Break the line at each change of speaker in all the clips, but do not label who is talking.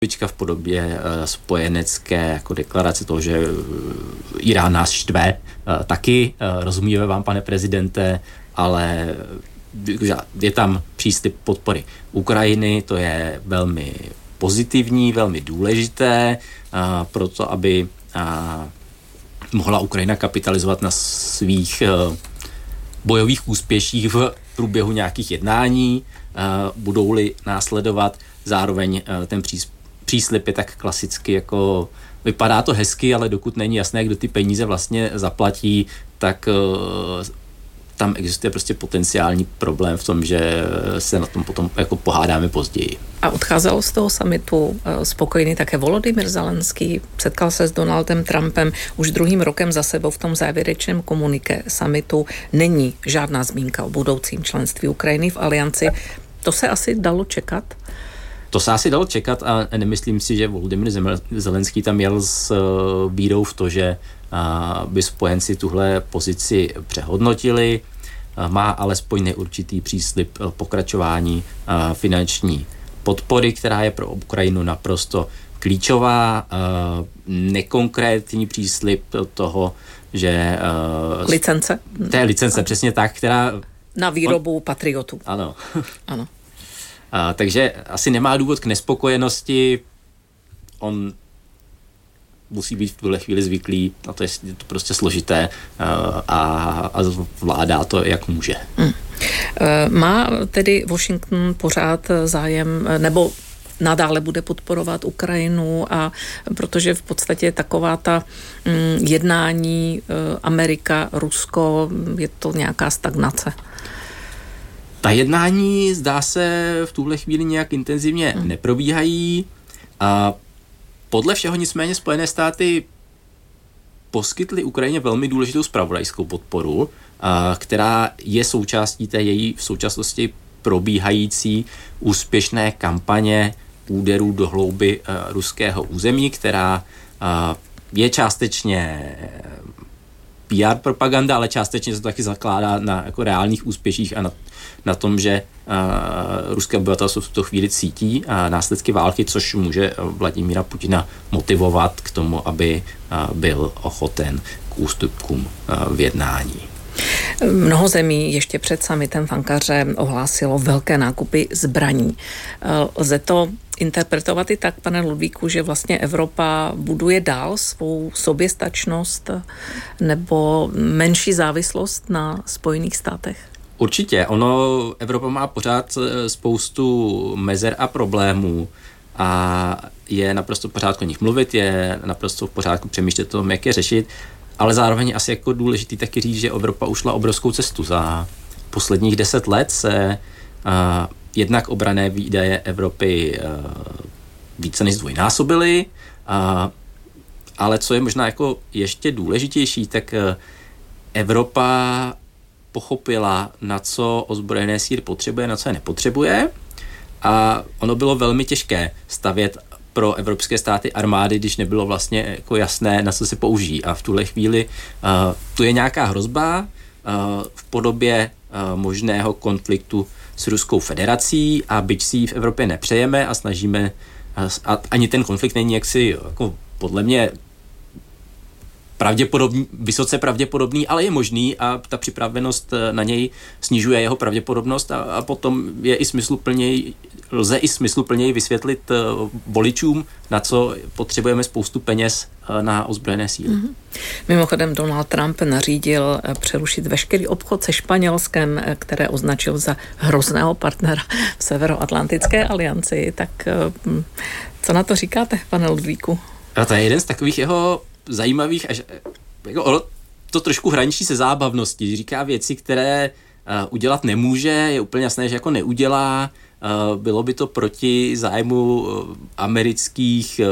v podobě spojenecké jako deklarace toho, že Irán nás štve, taky rozumíme vám, pane prezidente, ale je tam příslib podpory Ukrajiny, to je velmi pozitivní, velmi důležité, proto aby mohla Ukrajina kapitalizovat na svých bojových úspěších v průběhu nějakých jednání, budou-li následovat. Zároveň ten příslib je tak klasicky jako vypadá to hezky, ale dokud není jasné, kdo ty peníze vlastně zaplatí, tak tam existuje prostě potenciální problém v tom, že se na tom potom jako pohádáme později.
A odcházel z toho summitu spokojený také Volodymyr Zelenský, setkal se s Donaldem Trumpem už druhým rokem za sebou v tom závěrečném komuniké summitu. Není žádná zmínka o budoucím členství Ukrajiny v alianci. To se asi dalo čekat?
To se asi dalo čekat a nemyslím si, že Volodymyr Zelenský tam jel s vírou v to, že by spojenci tuhle pozici přehodnotili. Má alespoň neurčitý příslib pokračování finanční podpory, která je pro Ukrajinu naprosto klíčová. Nekonkrétní příslib toho, že...
Licence?
Té licence, přesně tak, která...
Na výrobu patriotů.
Ano.
Ano.
Takže asi nemá důvod k nespokojenosti. On musí být v tuhle chvíli zvyklý, a to je to prostě složité a vládá to, jak může.
Má tedy Washington pořád zájem, nebo nadále bude podporovat Ukrajinu, a protože v podstatě taková ta jednání Amerika, Rusko, je to nějaká stagnace?
Ta jednání, zdá se, v tuhle chvíli nějak intenzivně neprobíhají. A podle všeho nicméně Spojené státy poskytly Ukrajině velmi důležitou zpravodajskou podporu, která je součástí té její v současnosti probíhající úspěšné kampaně úderů do hlouby ruského území, která je částečně PR propaganda, ale částečně se to taky zakládá na jako reálných úspěších a na tom, že ruské obyvatelstvo v tuto chvíli cítí následky války, což může Vladimíra Putina motivovat k tomu, aby byl ochoten k ústupkům v jednání.
Mnoho zemí ještě před summitem v Ankaře ohlásilo velké nákupy zbraní. Lze to interpretovat i tak, pane Ludvíku, že vlastně Evropa buduje dál svou soběstačnost nebo menší závislost na Spojených státech?
Určitě. Evropa má pořád spoustu mezer a problémů a je naprosto v pořádku o nich mluvit, je naprosto v pořádku přemýšlet o tom, jak je řešit, ale zároveň asi jako důležitý taky říct, že Evropa ušla obrovskou cestu. Za posledních 10 let se jednak obranné výdaje Evropy více než zdvojnásobily, ale co je možná jako ještě důležitější, tak Evropa pochopila, na co ozbrojené síly potřebuje, na co je nepotřebuje, a ono bylo velmi těžké stavět pro evropské státy armády, když nebylo vlastně jako jasné, na co se použijí. A v tuhle chvíli tu je nějaká hrozba v podobě možného konfliktu s Ruskou federací, a byť si ji v Evropě nepřejeme a snažíme, a ani ten konflikt není jaksi jako podle mě vysoce pravděpodobný, ale je možný, a ta připravenost na něj snižuje jeho pravděpodobnost, a potom je i lze i smysluplněji vysvětlit voličům, na co potřebujeme spoustu peněz na ozbrojené síly.
Mimochodem Donald Trump nařídil přerušit veškerý obchod se Španělskem, které označil za hrozného partnera v Severoatlantické alianci. Tak co na to říkáte, pane Ludvíku?
A to je jeden z takových jeho zajímavých, až jako to trošku hraničí se zábavností. Říká věci, které udělat nemůže, je úplně jasné, že jako neudělá. Bylo by to proti zájmu amerických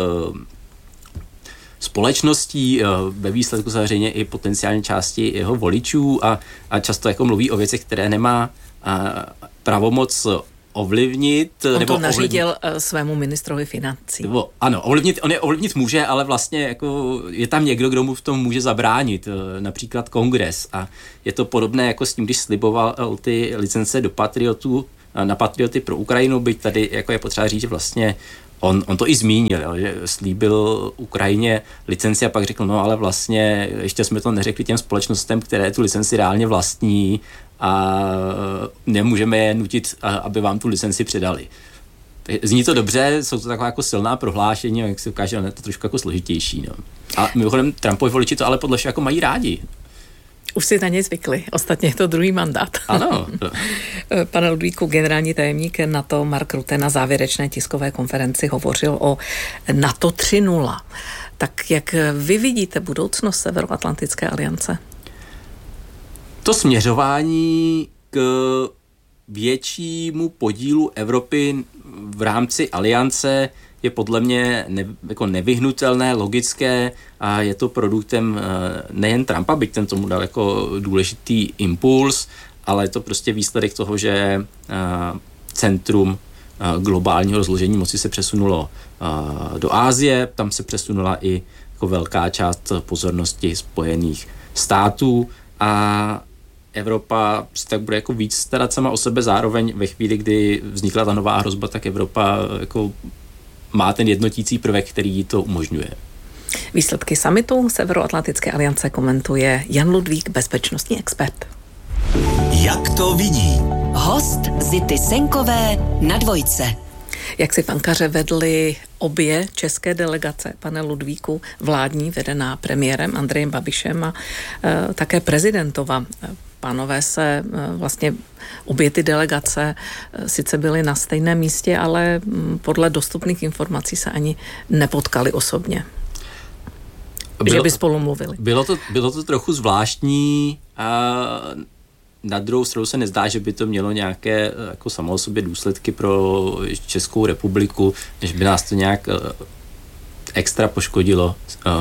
společností, ve výsledku samozřejmě i potenciální části jeho voličů, a často jako mluví o věcech, které nemá pravomoc ovlivnit.
On to nařídil svému ministrovi financí.
Ano, ovlivnit může, ale vlastně jako je tam někdo, kdo mu v tom může zabránit, například Kongres. A je to podobné jako s tím, když sliboval ty licence do patriotů, na patrioty pro Ukrajinu, byť tady jako je potřeba říct, že vlastně On to i zmínil, jo, že slíbil Ukrajině licenci a pak řekl, no ale vlastně ještě jsme to neřekli těm společnostem, které tu licenci reálně vlastní a nemůžeme je nutit, aby vám tu licenci předali. Zní to dobře, jsou to taková jako silná prohlášení, jak se ukáže, je to trošku jako složitější. No. A mimochodem Trumpovi voliči to ale podle všeho jako mají rádi.
Už si na ně zvykli, ostatně je to druhý mandát.
Ano.
Pane Ludvíku, generální tajemník NATO Mark Rutte na závěrečné tiskové konferenci hovořil o NATO 3.0. Tak jak vy vidíte budoucnost Severoatlantické aliance?
To směřování k většímu podílu Evropy v rámci aliance je podle mě jako nevyhnutelné, logické a je to produktem nejen Trumpa, byť ten tomu dal jako důležitý impuls, ale je to prostě výsledek toho, že centrum globálního rozložení moci se přesunulo do Asie, tam se přesunula i jako velká část pozornosti Spojených států a Evropa si tak bude jako víc starat sama o sebe, zároveň ve chvíli, kdy vznikla ta nová hrozba, tak Evropa jako má ten jednotící prvek, který to umožňuje.
Výsledky summitu Severoatlantické aliance komentuje Jan Ludvík, bezpečnostní expert.
Jak to vidí?
Host Zity Senkové na Dvojce.
Jak si v Ankaře vedly obě české delegace, pane Ludvíku, vládní, vedená premiérem Andrejem Babišem a také prezidentova. Pánové se vlastně obě ty delegace sice byly na stejném místě, ale podle dostupných informací se ani nepotkali osobně. Že by spolu mluvili.
Bylo to trochu zvláštní a na druhou stranu se nezdá, že by to mělo nějaké jako samo o sobě důsledky pro Českou republiku, než by nás to nějak extra poškodilo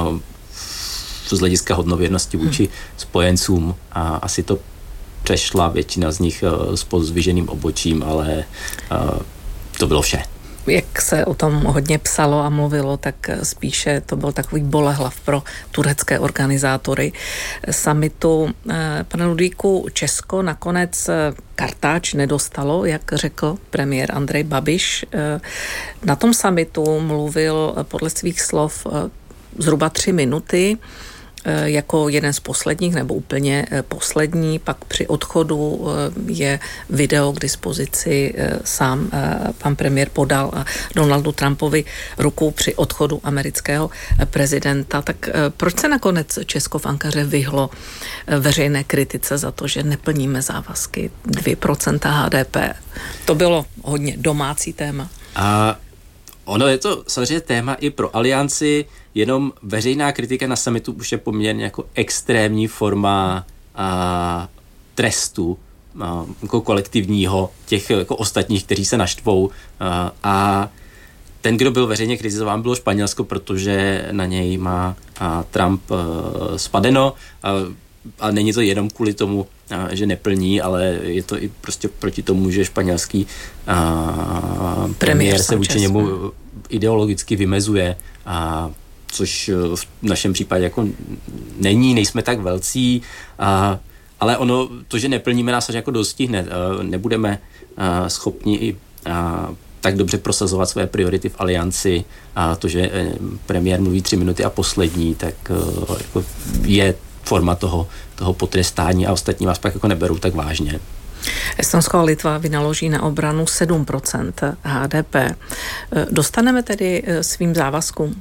z hlediska hodnověrnosti vůči spojencům a asi to přešla většina z nich s pozdviženým obočím, ale to bylo vše.
Jak se o tom hodně psalo a mluvilo, tak spíše to byl takový bolehlav pro turecké organizátory summitu. Pane Ludvíku, Česko nakonec kartáč nedostalo, jak řekl premiér Andrej Babiš. Na tom summitu mluvil podle svých slov zhruba 3 minuty, jako jeden z posledních, nebo úplně poslední, pak při odchodu je video k dispozici, sám pan premiér podal Donaldu Trumpovi ruku při odchodu amerického prezidenta. Tak proč se nakonec Česko v Ankaře vyhlo veřejné kritice za to, že neplníme závazky 2% HDP? To bylo hodně domácí téma.
Ono je to samozřejmě téma i pro alianci, jenom veřejná kritika na summitu už je poměrně jako extrémní forma trestu jako kolektivního těch jako ostatních, kteří se naštvou a ten, kdo byl veřejně kritizován, bylo Španělsko, protože na něj má Trump spadeno a není to jenom kvůli tomu, že neplní, ale je to i prostě proti tomu, že španělský premiér se vůči němu ideologicky vymezuje, což v našem případě jako nejsme tak velcí, ale ono, to, že neplníme, nás jako dostihne. Nebudeme schopni tak dobře prosazovat své priority v alianci a to, že premiér mluví 3 minuty a poslední, tak jako je forma toho potrestání a ostatní vás pak jako neberou tak vážně.
Estonsko a Litva vynaloží na obranu 7% HDP. Dostaneme tedy svým závazkům?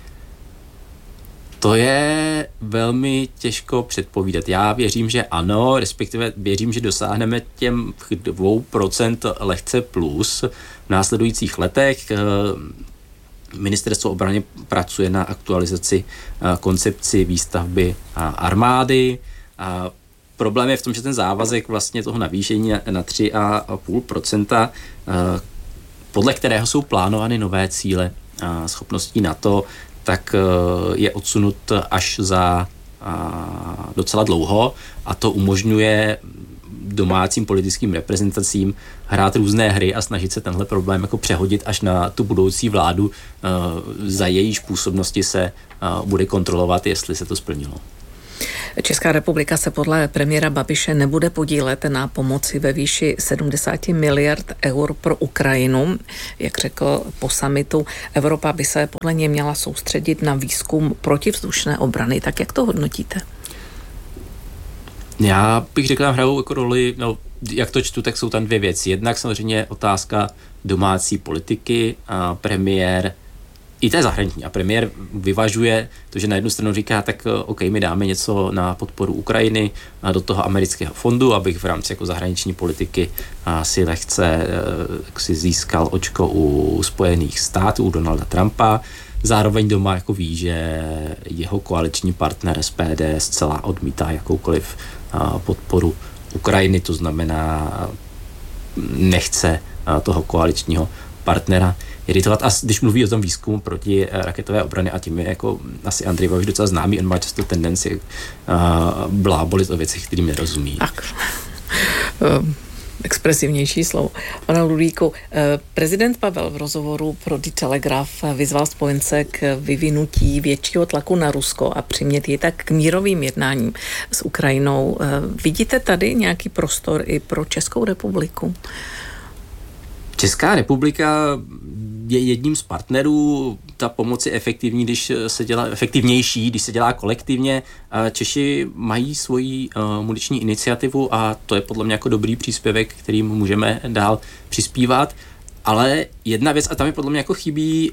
To je velmi těžko předpovídat. Já věřím, že ano, respektive věřím, že dosáhneme těm 2% lehce plus v následujících letech. Ministerstvo obrany pracuje na aktualizaci koncepci výstavby armády. Problém je v tom, že ten závazek vlastně toho navýšení na 3,5%, podle kterého jsou plánovány nové cíle schopností NATO, tak je odsunut až za docela dlouho a to umožňuje domácím politickým reprezentacím hrát různé hry a snažit se tenhle problém jako přehodit až na tu budoucí vládu, za jejíž působnosti se bude kontrolovat, jestli se to splnilo.
Česká republika se podle premiéra Babiše nebude podílet na pomoci ve výši 70 miliard eur pro Ukrajinu. Jak řekl po summitu, Evropa by se podle něj měla soustředit na výzkum protivzdušné obrany. Tak jak to hodnotíte?
Já bych řekl, že hrajou jako roli, jak to čtu, tak jsou tam dvě věci. Jednak samozřejmě otázka domácí politiky, a premiér i té zahraniční. A premiér vyvažuje to, že na jednu stranu říká, tak OK, my dáme něco na podporu Ukrajiny a do toho amerického fondu, abych v rámci jako zahraniční politiky si lehce si získal očko u Spojených států, u Donalda Trumpa. Zároveň doma jako ví, že jeho koaliční partner SPD zcela odmítá jakoukoliv podporu Ukrajiny, to znamená nechce toho koaličního partnera iritovat. A když mluví o tom výzkumu proti raketové obrany, a tím je jako asi Andrej Babiš docela známý, on má často tendenci blábolit o věcech, kterým nerozumí.
Tak. Expresivnější slovo. Pane Ludvíku, prezident Pavel v rozhovoru pro The Telegraph vyzval spojence k vyvinutí většího tlaku na Rusko a přimět je tak k mírovým jednáním s Ukrajinou. Vidíte tady nějaký prostor i pro Českou republiku?
Česká republika je jedním z partnerů. Ta pomoc je efektivní, efektivnější, když se dělá kolektivně. Češi mají svoji muniční iniciativu a to je podle mě jako dobrý příspěvek, kterým můžeme dál přispívat. Ale jedna věc, a tam je podle mě jako chybí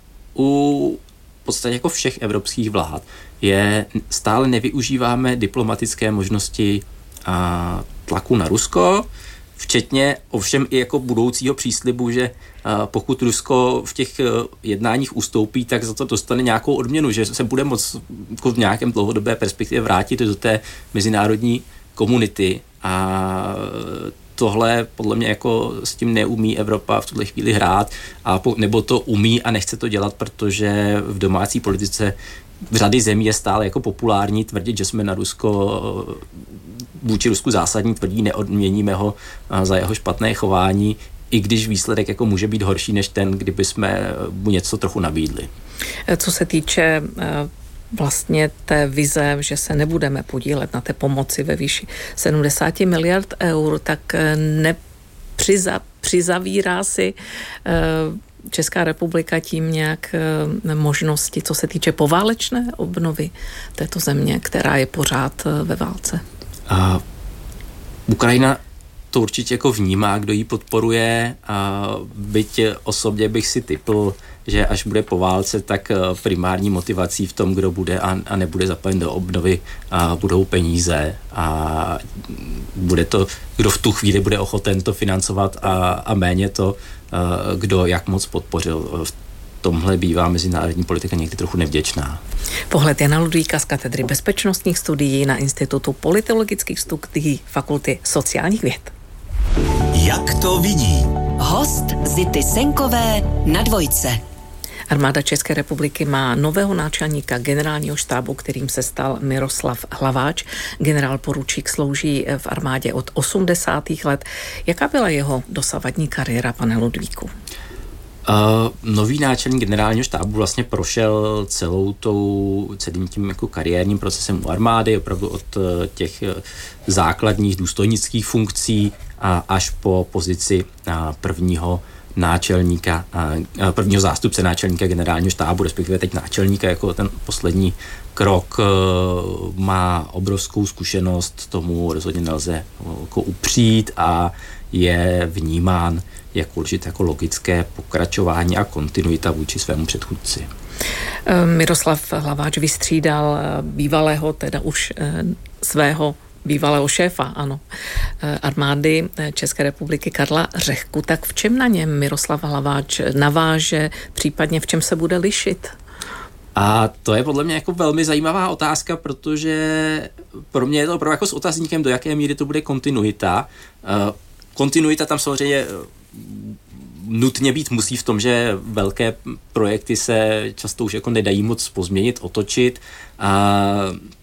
u v podstatě jako všech evropských vlád, je stále nevyužíváme diplomatické možnosti tlaku na Rusko, včetně ovšem i jako budoucího příslibu, že pokud Rusko v těch jednáních ustoupí, tak za to dostane nějakou odměnu, že se bude moct jako v nějakém dlouhodobé perspektivě vrátit do té mezinárodní komunity. A tohle podle mě jako s tím neumí Evropa v tuhle chvíli hrát, nebo to umí a nechce to dělat, protože v domácí politice v řady zemí je stále jako populární tvrdit, že jsme na Rusko vůči Rusku zásadní, tvrdí, neodměníme ho za jeho špatné chování, i když výsledek jako může být horší než ten, kdyby jsme mu něco trochu nabídli.
Co se týče vlastně té vize, že se nebudeme podílet na té pomoci ve výši 70 miliard eur, tak přizavírá si Česká republika tím nějak možnosti, co se týče poválečné obnovy této země, která je pořád ve válce?
Ukrajina to určitě jako vnímá, kdo ji podporuje, byť osobně bych si tipl, že až bude po válce, tak primární motivací v tom, kdo bude a nebude zapojen do obnovy, budou peníze a bude to, kdo v tu chvíli bude ochoten to financovat a méně to, kdo jak moc podpořil. V tomhle bývá mezinárodní politika někdy trochu nevděčná.
Pohled Jana Ludvíka z katedry bezpečnostních studií na Institutu politologických studií Fakulty sociálních věd.
Jak to vidí?
Host Zity Senkové na Dvojce.
Armáda České republiky má nového náčelníka generálního štábu, kterým se stal Miroslav Hlaváč. Generál poručík slouží v armádě od 80. let. Jaká byla jeho dosavadní kariéra, pane Ludvíku?
Nový náčelník generálního štábu vlastně prošel celým tím jako kariérním procesem u armády, opravdu od těch základních důstojnických funkcí až po pozici prvního zástupce náčelníka generálního štábu, respektive teď náčelníka jako ten poslední krok. Má obrovskou zkušenost, tomu rozhodně nelze jako upřít a je vnímán jako určitě jako logické pokračování a kontinuita vůči svému předchůdci.
Miroslav Hlaváč vystřídal bývalého, teda už svého bývalého šéfa, ano, armády České republiky Karla Řehku. Tak v čem na něm Miroslav Hlaváč naváže, případně v čem se bude lišit?
A to je podle mě jako velmi zajímavá otázka, protože pro mě je to opravdu jako s otazníkem, do jaké míry to bude kontinuita. Kontinuita tam samozřejmě nutně být musí v tom, že velké projekty se často už jako nedají moc pozměnit, otočit.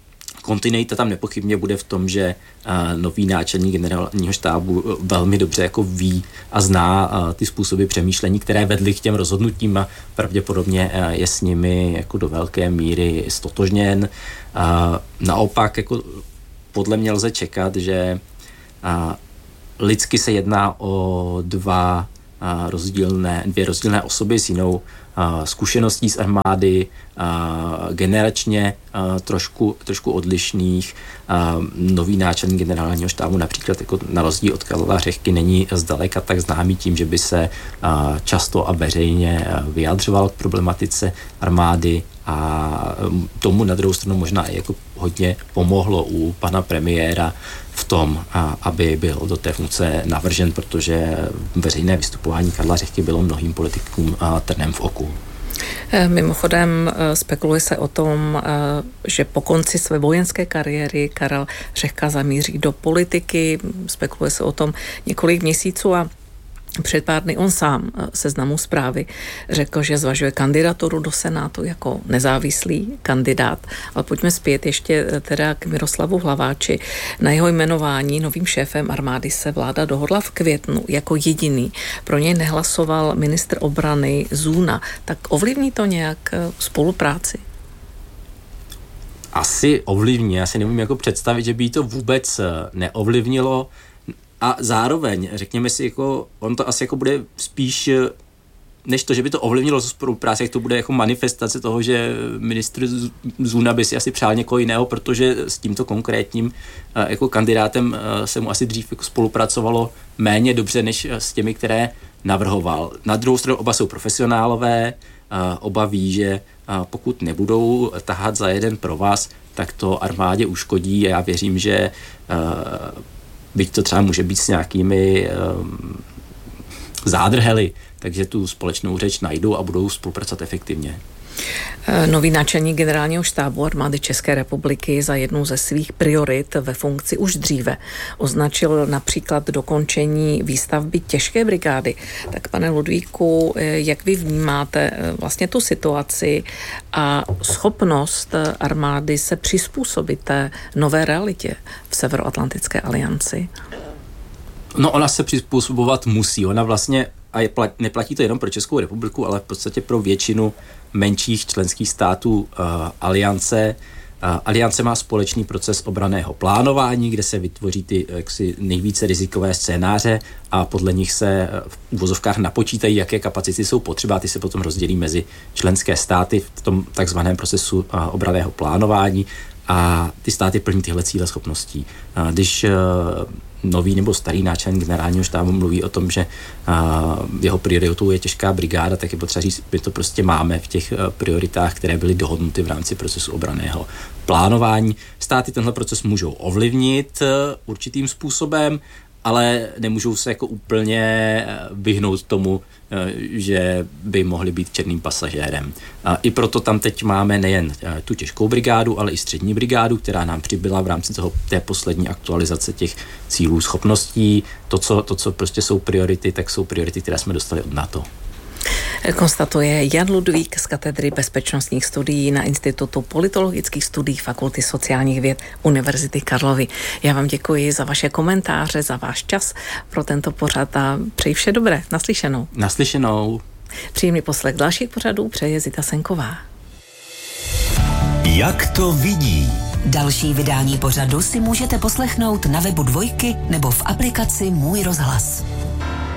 kontinuita tam nepochybně bude v tom, že nový náčelník generálního štábu velmi dobře jako ví a zná ty způsoby přemýšlení, které vedly k těm rozhodnutím a pravděpodobně je s nimi jako do velké míry stotožněn. Naopak jako podle mě lze čekat, že lidsky se jedná o dvě rozdílné osoby s jinou zkušeností z armády, generačně trošku odlišných. Nový náčelník generálního štábu například jako na rozdíl od Karla Řehky není zdaleka tak známý tím, že by se často a veřejně vyjadřoval k problematice armády a tomu na druhou stranu možná i jako hodně pomohlo u pana premiéra v tom, aby byl do té funkce navržen, protože veřejné vystupování Karla Řehky bylo mnohým politikům trnem v oku.
Mimochodem spekuluje se o tom, že po konci své vojenské kariéry Karel Řehka zamíří do politiky. Spekuluje se o tom několik měsíců a před pár dny on sám Seznamu Zprávy řekl, že zvažuje kandidaturu do Senátu jako nezávislý kandidát. Ale pojďme zpět ještě teda k Miroslavu Hlaváči. Na jeho jmenování novým šéfem armády se vláda dohodla v květnu jako jediný. Pro něj nehlasoval ministr obrany Zůna. Tak ovlivní to nějak spolupráci?
Asi ovlivní. Já si nemůžu jako představit, že by to vůbec neovlivnilo. A zároveň, řekněme si, jako, on to asi jako bude spíš, než to, že by to ovlivnilo spolupráci, jak to bude jako manifestace toho, že ministr Zůna by si asi přál někoho jiného, protože s tímto konkrétním jako kandidátem se mu asi dřív jako spolupracovalo méně dobře, než s těmi, které navrhoval. Na druhou stranu oba jsou profesionálové, oba ví, že pokud nebudou tahat za jeden provaz, tak to armádě uškodí a já věřím, že byť to třeba může být s nějakými zádrhely, takže tu společnou řeč najdou a budou spolupracovat efektivně.
Nový náčelník generálního štábu armády České republiky za jednu ze svých priorit ve funkci už dříve označil například dokončení výstavby těžké brigády. Tak pane Ludvíku, jak vy vnímáte vlastně tu situaci a schopnost armády se přizpůsobit té nové realitě v Severoatlantické alianci?
No, ona se přizpůsobovat musí. Ona vlastně, a neplatí to jenom pro Českou republiku, ale v podstatě pro většinu menších členských států aliance. Aliance má společný proces obranného plánování, kde se vytvoří ty jaksi nejvíce rizikové scénáře a podle nich se v uvozovkách napočítají, jaké kapacity jsou potřeba, ty se potom rozdělí mezi členské státy v tom takzvaném procesu obranného plánování a ty státy plní tyhle cíle schopností. Když nový nebo starý náčelník generálního štábu mluví o tom, že jeho prioritou je těžká brigáda, tak je potřeba říct, my to prostě máme v těch prioritách, které byly dohodnuty v rámci procesu obranného plánování. Státy tenhle proces můžou ovlivnit určitým způsobem, ale nemůžou se jako úplně vyhnout tomu, že by mohli být černým pasažérem. I proto tam teď máme nejen tu těžkou brigádu, ale i střední brigádu, která nám přibyla v rámci té poslední aktualizace těch cílů, schopností. To, co prostě jsou priority, tak jsou priority, které jsme dostali od NATO.
Konstatuje Jan Ludvík z katedry bezpečnostních studií na Institutu politologických studií Fakulty sociálních věd Univerzity Karlovy. Já vám děkuji za vaše komentáře, za váš čas pro tento pořad a přeji vše dobré. Naslyšenou.
Naslyšenou.
Příjemný poslech dalších pořadů přeje Zita Senková.
Jak to vidí?
Další vydání pořadu si můžete poslechnout na webu Dvojky nebo v aplikaci Můj rozhlas.